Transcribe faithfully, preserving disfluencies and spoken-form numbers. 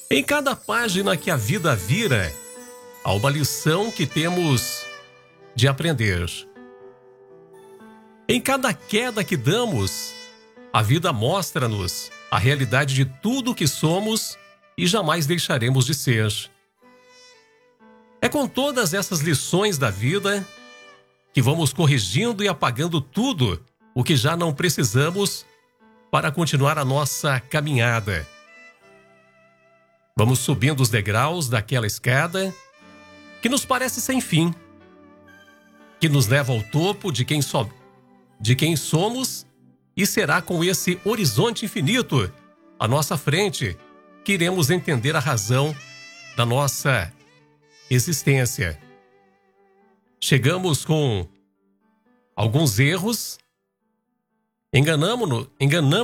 Em cada página que a vida vira, há uma lição que temos de aprender. Em cada queda que damos, a vida mostra-nos a realidade de tudo o que somos e jamais deixaremos de ser. É com todas essas lições da vida que vamos corrigindo e apagando tudo o que já não precisamos para continuar a nossa caminhada. Vamos subindo os degraus daquela escada que nos parece sem fim, que nos leva ao topo de quem, so... de quem somos, e será com esse horizonte infinito à nossa frente que iremos entender a razão da nossa existência. Chegamos com alguns erros, enganamo-nos, enganamos